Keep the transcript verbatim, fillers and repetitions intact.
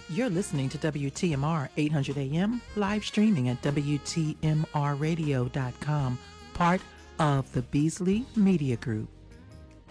You're listening to W T M R eight hundred A M, live streaming at W T M R radio dot com, part of the Beasley Media Group.